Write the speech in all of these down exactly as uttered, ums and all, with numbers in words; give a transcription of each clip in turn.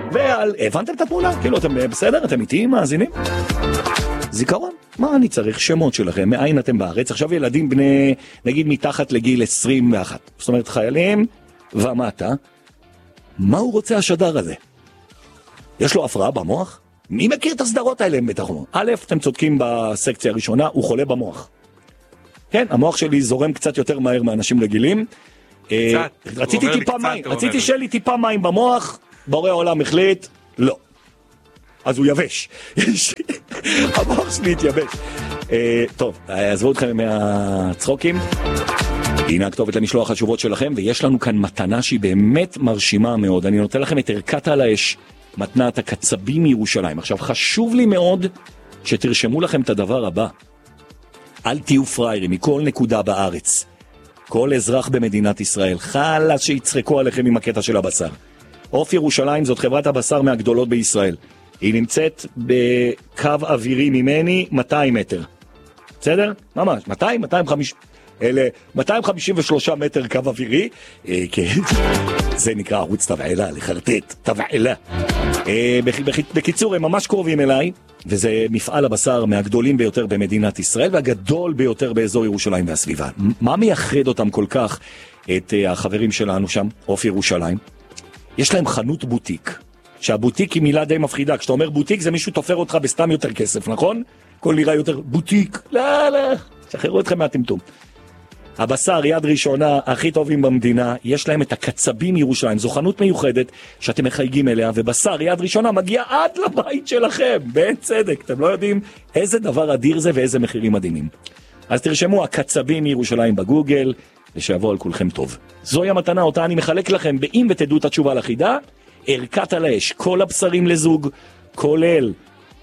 ועל, הבנתם את התמונה? כאילו, אתם בסדר? אתם איתי מאזינים? זיכרון? מה אני צריך? שמות שלכם, מאין אתם בארץ? עכשיו ילדים בני, נגיד מתחת לגיל עשרים ואחת. זאת אומרת, חיילים ומטה. מה הוא רוצה השדר הזה? יש לו הפרעה במוח? מי מכיר את הסדרות האלה? בטח אומר. א', אתם צודקים בסקציה הראשונה, הוא חולה במוח. כן, המוח שלי זורם קצת יותר מהר מאנשים רגילים. קצת. רציתי טיפה מים, רציתי שיהיה לי טיפה מים במוח, בורא העולם החליט, לא. אז הוא יבש. המוח שלי התייבש. טוב, עזבו אתכם מהצחוקים. הנה הכתובת למשלוח התשובות שלכם, ויש לנו כאן מתנה שהיא באמת מרשימה מאוד. אני נותן לכם את ערכת על האש, מתנת הקצבים מירושלים. עכשיו, חשוב לי מאוד שתרשמו לכם את הדבר הבא. אל תהיו פריירים מכל נקודה בארץ. כל אזרח במדינת ישראל, חלאס שיצחקו עליכם עם הקטע של הבשר. עוף ירושלים זאת חברת הבשר מהגדולות בישראל. היא נמצאת בקו אווירי ממני מאתיים מטר. בסדר? ממש, מאתיים, מאתיים וחמישים. אלה מאתיים חמישים ושלושה מטר קו אווירי, אה, כן, זה נקרא ערוץ תבעלה, לחרטט, תבעלה. אה, בקיצור, הם ממש קרובים אליי, וזה מפעל הבשר מהגדולים ביותר במדינת ישראל, והגדול ביותר באזור ירושלים והסביבה. מה מייחד אותם כל כך, את אה, החברים שלנו שם, עוף ירושלים? יש להם חנות בוטיק, שהבוטיק היא מילה די מפחידה. כשאתה אומר בוטיק, זה מישהו תופר אותך בסתם יותר כסף, נכון? כל נראה יותר בוטיק, לא, לא, שחררו אתכם מהטמטום. הבשר יד ראשונה הכי טובים במדינה, יש להם את הקצבים מירושלים, זו חנות מיוחדת שאתם מחייגים אליה, ובשר יד ראשונה מגיע עד לבית שלכם, באין צדק. אתם לא יודעים איזה דבר אדיר זה ואיזה מחירים מדהימים. אז תרשמו הקצבים מירושלים בגוגל, ושיבוא על כולכם טוב. זוהי המתנה אותה אני מחלק לכם, באם ותדעו את התשובה לחידה, ערכת על האש, כל הבשרים לזוג, כולל.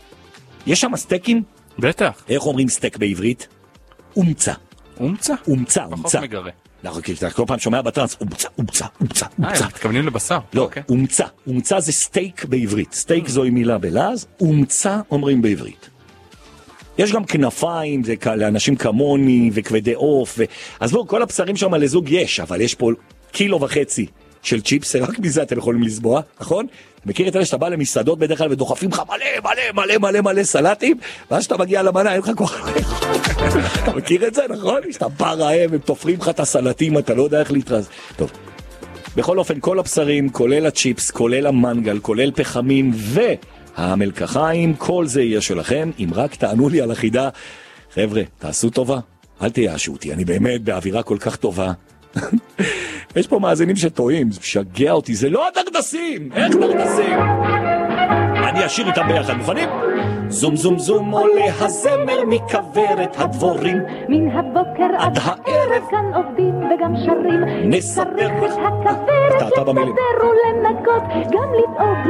יש שם סטייקים? בטח. איך אומרים סטייק בעברית? אומצה. אומצה? אומצה, פחות אומצה. מגרה. אנחנו כל פעם שומע בטרנס, אומצה, אומצה, אומצה, אה, אומצה. הם מתכוונים לבשר. לא, אומצה. אומצה זה סטייק בעברית. סטייק זוהי מילה בלעז, אומצה אומרים בעברית. יש גם כנפיים, זה לאנשים כמוני וכבדי עוף. ו... אז לא, כל הבשרים שם לזוג יש, אבל יש פה קילו וחצי של צ'יפס, רק מזה אתם יכולים לסבוע, נכון? מכיר את אלה שאתה בא למסעדות בדרך כלל ודוחפים לך מלא מלא מלא מלא מלא סלטים, ואז שאתה מגיע למנה אין לך כוח. אתה מכיר את זה, נכון? שאתה בא רעב, הם תופרים לך את הסלטים, אתה לא יודע איך להתרז. טוב, בכל אופן, כל הבשרים, כולל הצ'יפס, כולל המנגל, כולל פחמים והמלקחיים, כל זה יהיה שלכם, אם רק תענו לי על החידה. חבר'ה, תעשו טובה, אל תייאשו אותי, אני באמת באווירה כל כך טובה. יש פה מאזינים שטועים, זה משגע אותי, זה לא הדרדסים, איך דרדסים? אני אשיר איתם ביחד, מוכנים? זום זום זום עולה הזמר מכוורת הדבורים, מן הבוקר עד הערב כאן עובדים וגם שרים, נספר צריך את הכוורת אתה במילים לסדר ולנקות, גם לדאוג